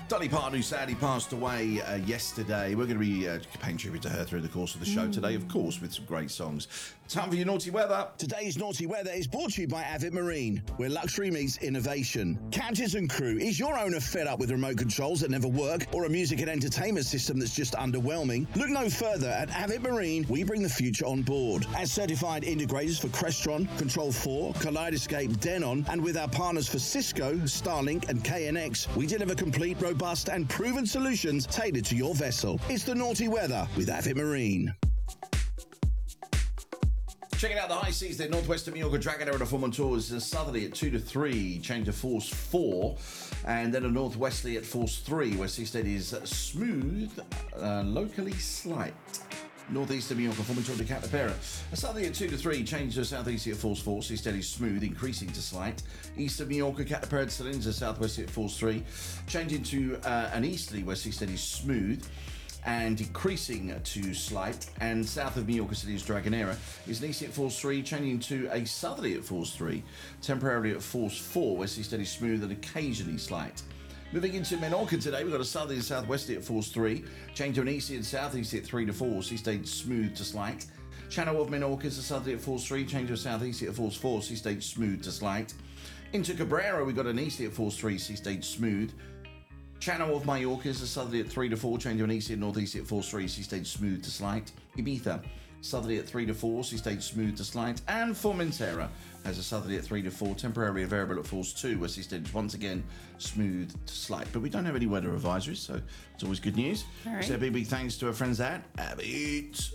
Dolly Parton, who sadly passed away yesterday. We're going to be paying tribute to her through the course of the show today, of course, with some great songs. Time for your naughty weather. Today's naughty weather is brought to you by Avid Marine, where luxury meets innovation. Captains and crew, is your owner fed up with remote controls that never work or a music and entertainment system that's just underwhelming? Look no further. At Avid Marine, we bring the future on board. As certified integrators for Crestron, Control 4, Kaleidoscape, Denon, and with our partners for Cisco, Starlink, and KNX, we deliver complete, robust, and proven solutions tailored to your vessel. It's the naughty weather with Avid Marine. Checking out the high seas there. Northwest of Mallorca, Dragonera and a full on tours. A southerly at 2 to 3, change to force 4. And then a northwesterly at force 3, where sea state is smooth, locally slight. Northeast of Mallorca, forming toward the Catapera. A southerly at 2 to 3, change to southeast at force 4, sea steady smooth, increasing to slight. East of Mallorca, Catapera, Salinza, southwest at force 3, changing to an easterly where sea steady smooth and decreasing to slight. And south of Mallorca City's Dragonera is an easterly at force 3, changing to a southerly at force 3, temporarily at force 4, where sea steady smooth and occasionally slight. Moving into Menorca today, we've got a southerly and southwesterly at force 3, change to an easterly and southeasterly at 3 to 4, sea stayed smooth to slight. Channel of Menorca is a southerly at force 3, change to a southeasterly at force 4, sea stayed smooth to slight. Into Cabrera, we've got an easterly at force 3, sea stayed smooth. Channel of Mallorca is a southerly at 3 to 4, change to an easterly and northeasterly at force 3, sea stayed smooth to slight. Ibiza, southerly at 3 to 4, sea stayed smooth to slight. And Formentera has a southerly at 3 to 4, temporarily variable at force 2, where sea stayed once again smooth to slight. But we don't have any weather advisories, so it's always good news. All right. So a big thanks to our friends at Abbott.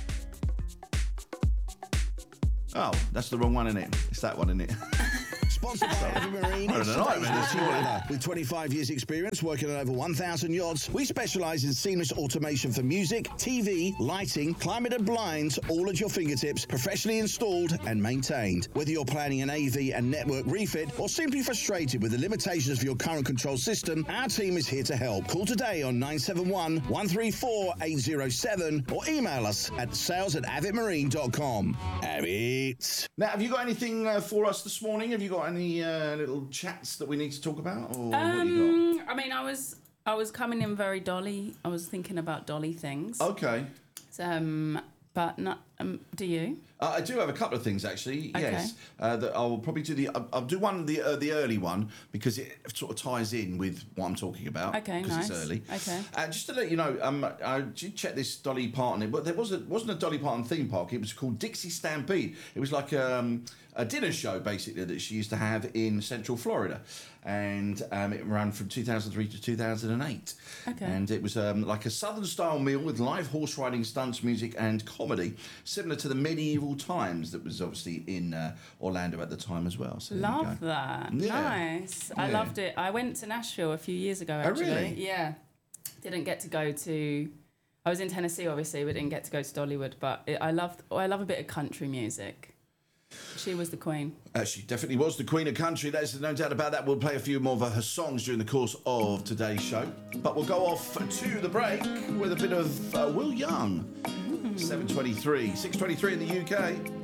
Oh, that's the wrong one, isn't it? It's that one, isn't it? Sponsored by Avid Marine, it's know, today's man. naughty weather. With 25 years experience working on over 1,000 yachts, we specialise in seamless automation for music, TV, lighting, climate and blinds, all at your fingertips, professionally installed and maintained. Whether you're planning an AV and network refit or simply frustrated with the limitations of your current control system, our team is here to help. Call today on 971 134 807 or email us at sales@avidmarine.com. Avid. Now, have you got anything for us this morning? Have you got any little chats that we need to talk about? Or what you got? I mean, I was coming in very Dolly. I was thinking about Dolly things. Okay. But not. Do you? I do have a couple of things actually. Okay. Yes, that I'll probably do I'll do one the early one because it sort of ties in with what I'm talking about. Okay, because nice. it's early. Okay. Just to let you know, I did check this Dolly Parton. But there wasn't a Dolly Parton theme park. It was called Dixie Stampede. It was like a dinner show basically that she used to have in Central Florida, and it ran from 2003 to 2008. Okay. And it was like a Southern style meal with live horse riding, stunts, music, and comedy, similar to the medieval times that was obviously in Orlando at the time as well. So Love that. Yeah. Nice. I Yeah. loved it. I went to Nashville a few years ago, actually. Oh, really? Yeah. Didn't get to go to... I was in Tennessee, obviously, but didn't get to go to Dollywood. But I love a bit of country music. She was the queen. She definitely was the queen of country. There's no doubt about that. We'll play a few more of her songs during the course of today's show. But we'll go off to the break with a bit of Will Young. 7:23, 6:23 in the UK.